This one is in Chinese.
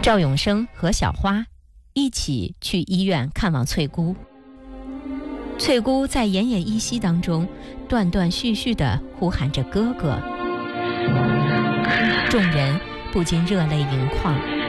赵永生和小花一起去医院看望翠姑。翠姑在奄奄一息当中断断续续地呼喊着哥哥，众人不禁热泪盈眶。